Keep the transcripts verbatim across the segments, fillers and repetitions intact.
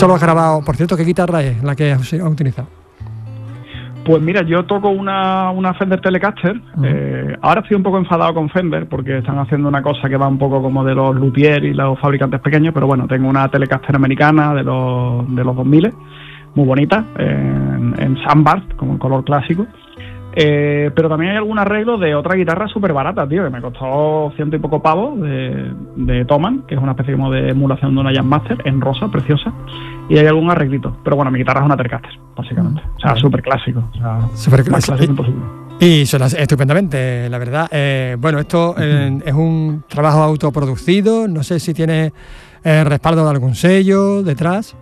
Esto lo has grabado, por cierto, ¿qué guitarra es la que has utilizado? Pues mira, yo toco una, una Fender Telecaster. Uh-huh. eh, ahora estoy un poco enfadado con Fender porque están haciendo una cosa que va un poco como de los luthiers y los fabricantes pequeños, pero bueno, tengo una Telecaster americana de los, de los dos mil, muy bonita, en, en Sunburst, como en color clásico. Eh, pero también hay algún arreglo de otra guitarra súper barata, tío, que me costó ciento y poco pavos, de, de Thomann, que es una especie como de emulación de una Jazzmaster, en rosa, preciosa, y hay algún arreglito. Pero bueno, mi guitarra es una Telecaster, básicamente. O sea, súper clásico. O sea, súper clásico. Imposible. Y suena estupendamente, la verdad. Eh, bueno, esto eh, es un trabajo autoproducido, no sé si tiene eh, respaldo de algún sello detrás.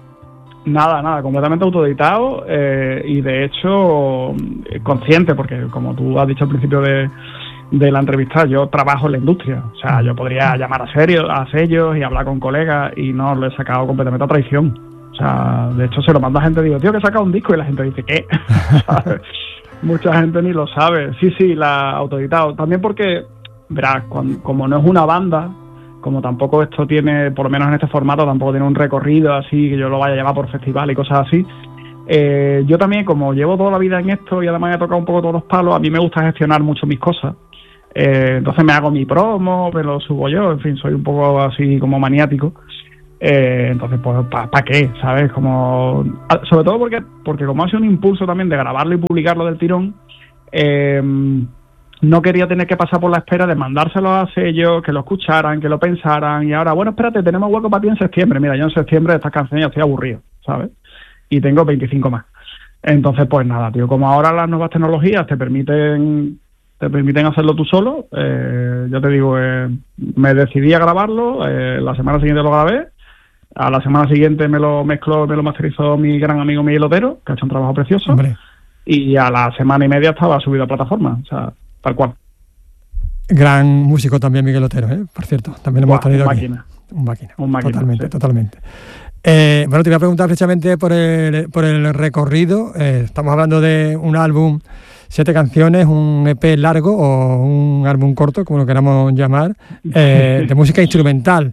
Nada, nada, completamente autoeditado eh, y de hecho consciente, porque como tú has dicho al principio de, de la entrevista, yo trabajo en la industria. O sea, yo podría llamar a, serio, a sellos y hablar con colegas y no lo he sacado completamente a traición. O sea, de hecho se lo mando a gente y digo, tío, que he sacado un disco, y la gente dice, ¿qué? ¿Sabes? Mucha gente ni lo sabe. Sí, sí, la autoeditado. También porque, verás, cuando, como no es una banda, como tampoco esto tiene, por lo menos en este formato, tampoco tiene un recorrido así que yo lo vaya a llevar por festival y cosas así, eh, yo también, como llevo toda la vida en esto y además he tocado un poco todos los palos, a mí me gusta gestionar mucho mis cosas. Eh, entonces me hago mi promo, me lo subo yo, en fin, soy un poco así como maniático. Eh, entonces, pues, ¿para pa qué? ¿Sabes? Como, sobre todo porque, porque como ha sido un impulso también de grabarlo y publicarlo del tirón, eh, no quería tener que pasar por la espera de mandárselo a sellos, que lo escucharan, que lo pensaran, y ahora, bueno, espérate, tenemos hueco para ti en septiembre. Mira, yo en septiembre de estas canciones ya estoy aburrido, ¿sabes? Y tengo veinticinco más. Entonces, pues nada, tío, como ahora las nuevas tecnologías te permiten te permiten hacerlo tú solo, eh, yo te digo, eh, me decidí a grabarlo, eh, la semana siguiente lo grabé, a la semana siguiente me lo mezcló, me lo masterizó mi gran amigo Miguel Otero, que ha hecho un trabajo precioso, Hombre. y a la semana y media estaba subido a plataforma, o sea, tal cual. Gran músico también Miguel Otero, ¿eh? Por cierto, también lo hemos tenido un aquí. Máquina. Un máquina. Un máquina. Totalmente, sí. totalmente. Eh, bueno, te voy a preguntar precisamente por el, por el recorrido. Eh, estamos hablando de un álbum, siete canciones, un E P largo o un álbum corto, como lo queramos llamar, eh, de música instrumental.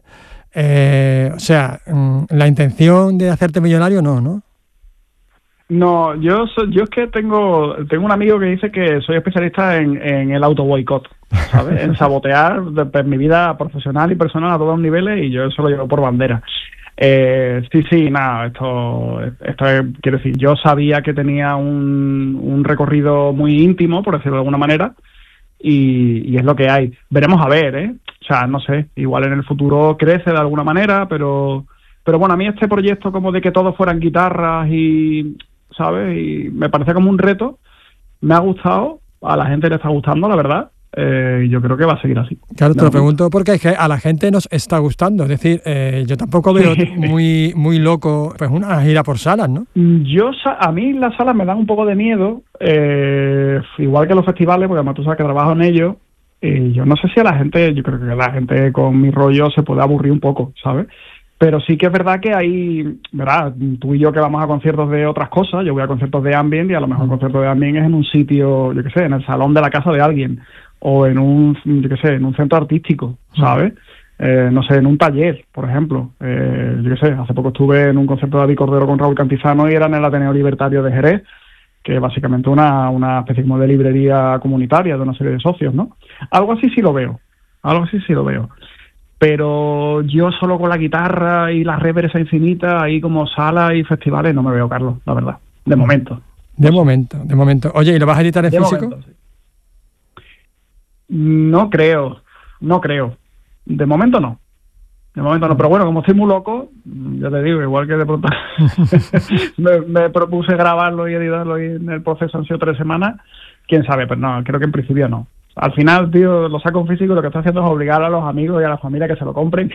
Eh, o sea, la intención de hacerte millonario no, ¿no? No, yo soy, yo es que tengo tengo un amigo que dice que soy especialista en, en el auto boicot, ¿sabes? En sabotear de, de mi vida profesional y personal a todos los niveles, y yo eso lo llevo por bandera. Eh, sí, sí, nada, esto, esto es, quiero decir, yo sabía que tenía un, un recorrido muy íntimo, por decirlo de alguna manera, y, y es lo que hay. Veremos a ver, ¿eh? O sea, no sé, igual en el futuro crece de alguna manera, pero pero bueno, a mí este proyecto como de que todos fueran guitarras y, ¿sabes? Y me parece como un reto, me ha gustado, a la gente le está gustando, la verdad. Eh, yo creo que va a seguir así. Claro, te lo pregunto porque es que a la gente nos está gustando. Es decir, eh, yo tampoco veo muy muy loco pues una gira por salas, ¿no? Yo, a mí las salas me dan un poco de miedo, eh, igual que los festivales, porque además tú sabes que trabajo en ellos. Y yo no sé si a la gente, yo creo que la gente con mi rollo se puede aburrir un poco, ¿sabes? Pero sí que es verdad que hay, ¿verdad? Tú y yo que vamos a conciertos de otras cosas, yo voy a conciertos de ambient y a lo mejor un concierto de ambient es en un sitio, yo qué sé, en el salón de la casa de alguien, o en un, yo qué sé, en un centro artístico, ¿sabes? Eh, no sé, en un taller, por ejemplo. Eh, yo qué sé, hace poco estuve en un concierto de David Cordero con Raúl Cantizano y era en el Ateneo Libertario de Jerez, que es básicamente una, una especie como de librería comunitaria de una serie de socios, ¿no? Algo así sí lo veo, algo así sí lo veo. Pero yo solo con la guitarra y la reverb esa infinita, ahí como salas y festivales, no me veo, Carlos, la verdad, de momento. De momento, de momento. Oye, ¿y lo vas a editar en de físico? Momento, sí. No creo, no creo. De momento no. De momento no, pero bueno, como estoy muy loco, ya te digo, igual que de pronto me, me propuse grabarlo y editarlo y en el proceso han sido tres semanas, quién sabe, pero no, creo que en principio no. Al final, tío, lo saco en físico y lo que estoy haciendo es obligar a los amigos y a la familia que se lo compren.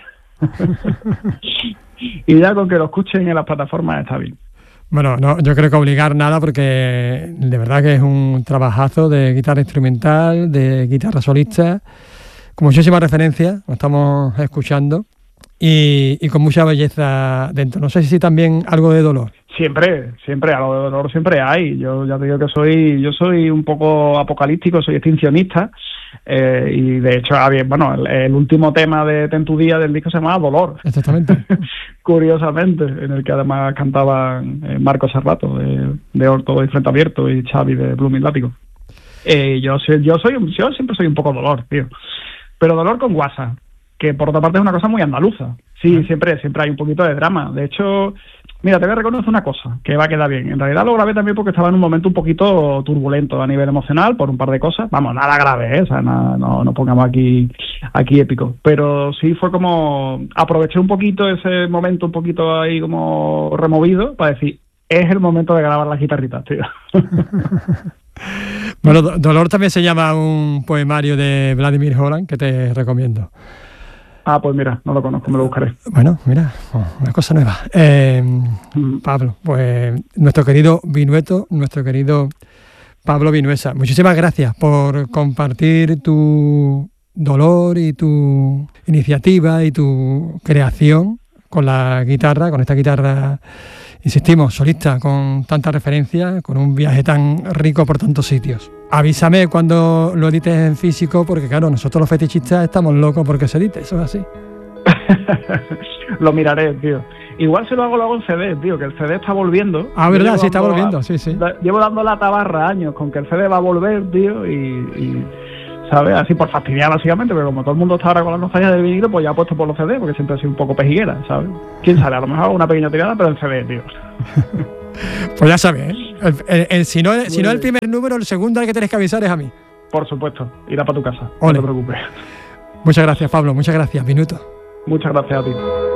Y ya con que lo escuchen en las plataformas está bien. Bueno, no, yo creo que obligar nada porque de verdad que es un trabajazo de guitarra instrumental, de guitarra solista, con muchísimas referencias, lo estamos escuchando, y, y con mucha belleza dentro. No sé si también algo de dolor. Siempre, siempre, algo de dolor siempre hay. Yo ya te digo que soy, yo soy un poco apocalíptico, soy extincionista, eh, y de hecho, había, bueno, el, el último tema de Ten tu Día del disco se llamaba Dolor. Exactamente. Curiosamente, en el que además cantaban eh, Marco Serrato de, de Orto y Frente Abierto y Xavi de Blooming Látigo. Eh, yo, soy, yo, soy, yo siempre soy un poco dolor, tío. Pero dolor con guasa, que por otra parte es una cosa muy andaluza. Sí, uh-huh. siempre, siempre hay un poquito de drama. De hecho, mira, te voy a reconocer una cosa, que va a quedar bien. En realidad lo grabé también porque estaba en un momento un poquito turbulento a nivel emocional, por un par de cosas. Vamos, nada grave, ¿eh? O sea, nada, no, no pongamos aquí, aquí épico. Pero sí fue como, aproveché un poquito ese momento un poquito ahí como removido para decir, es el momento de grabar las guitarritas, tío. Bueno, Dolor también se llama un poemario de Vladimir Horán que te recomiendo. Ah, pues mira, no lo conozco, me lo buscaré. Bueno, mira, una cosa nueva. Eh, mm. Pablo, pues nuestro querido Vinueto, nuestro querido Pablo Vinuesa, muchísimas gracias por compartir tu dolor y tu iniciativa y tu creación con la guitarra, con esta guitarra, insistimos, solista, con tantas referencias, con un viaje tan rico por tantos sitios. Avísame cuando lo edites en físico, porque claro, nosotros los fetichistas estamos locos porque se edite, eso es así. Lo miraré, tío. Igual se lo hago luego en C D, tío, que el C D está volviendo. Ah, verdad, sí está volviendo, la, sí, sí. La, llevo dando la tabarra años con que el C D va a volver, tío, y... y ¿sabes? Así por fastidiar básicamente, pero como todo el mundo está ahora con la nostalgia del vinilo, pues ya he puesto por los C D, porque siempre he sido un poco pejiguera, ¿sabes? ¿Quién sabe? A lo mejor hago una pequeña tirada, pero en C D, tío. Pues ya sabes, ¿eh? El, el, el, si no, si no el primer número, el segundo al que tienes que avisar es a mí. Por supuesto, irá para tu casa, Ole. No te preocupes. Muchas gracias, Pablo, muchas gracias, Minuto. Muchas gracias a ti.